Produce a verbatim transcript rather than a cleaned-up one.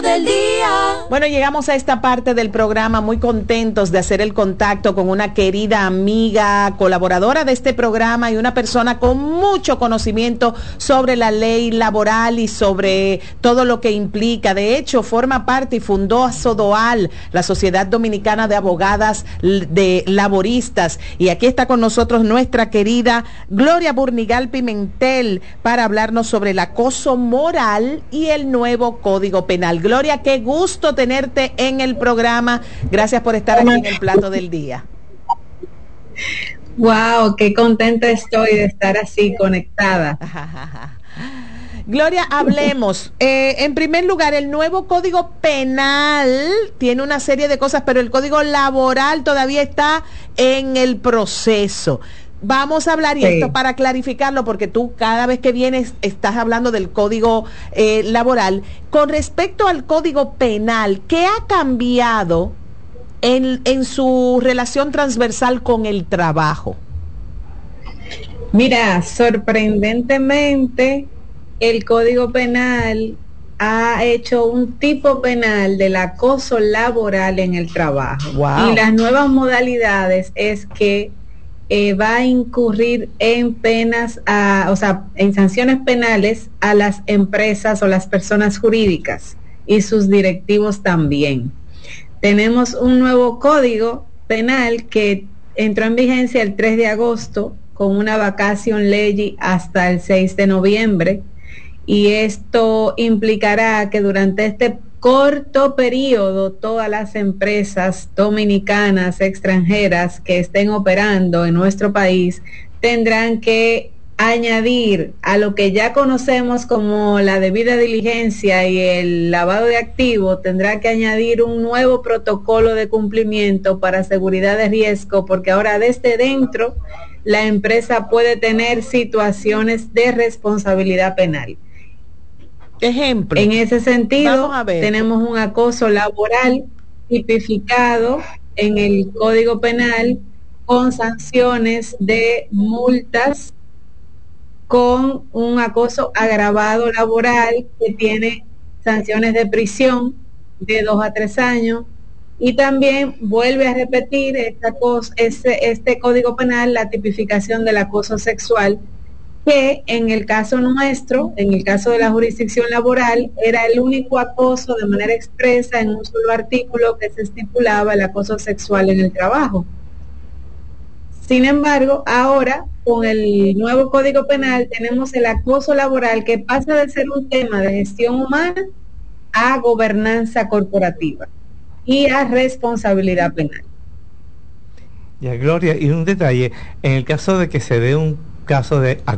del día. Bueno, llegamos a esta parte del programa muy contentos de hacer el contacto con una querida amiga, colaboradora de este programa y una persona con mucho conocimiento sobre la ley laboral y sobre todo lo que implica. De hecho, forma parte y fundó a SODOAL, la Sociedad Dominicana de Abogadas de Laboristas. Y aquí está con nosotros nuestra querida Gloria Burnigal Pimentel para hablarnos sobre el acoso moral y el nuevo Código Penal. Gloria, qué gusto tenerte en el programa. Gracias por estar aquí en el plato del día. Wow, qué contenta estoy de estar así conectada. Gloria, hablemos. Eh, en primer lugar, el nuevo Código Penal tiene una serie de cosas, pero el Código Laboral todavía está en el proceso. Vamos a hablar, y sí. esto para clarificarlo, porque tú cada vez que vienes estás hablando del Código eh, Laboral. Con respecto al Código Penal, ¿qué ha cambiado en, en su relación transversal con el trabajo? Mira, sorprendentemente, el Código Penal ha hecho un tipo penal del acoso laboral en el trabajo. Wow. Y las nuevas modalidades es que Eh, va a incurrir en penas, a, o sea, en sanciones penales a las empresas o las personas jurídicas y sus directivos también. Tenemos un nuevo código penal que entró en vigencia el tres de agosto con una vacación legis hasta el seis de noviembre, y esto implicará que durante este corto periodo todas las empresas dominicanas extranjeras que estén operando en nuestro país tendrán que añadir a lo que ya conocemos como la debida diligencia y el lavado de activos, tendrá que añadir un nuevo protocolo de cumplimiento para seguridad de riesgo, porque ahora desde dentro la empresa puede tener situaciones de responsabilidad penal. Ejemplo. En ese sentido, tenemos un acoso laboral tipificado en el Código Penal con sanciones de multas, con un acoso agravado laboral que tiene sanciones de prisión de dos a tres años, y también vuelve a repetir esta cosa, este, este Código Penal la tipificación del acoso sexual, que en el caso nuestro, en el caso de la jurisdicción laboral, era el único acoso de manera expresa en un solo artículo que se estipulaba el acoso sexual en el trabajo. Sin embargo, ahora con el nuevo Código Penal tenemos el acoso laboral, que pasa de ser un tema de gestión humana a gobernanza corporativa y a responsabilidad penal. Ya, Gloria, y un detalle, en el caso de que se dé un caso de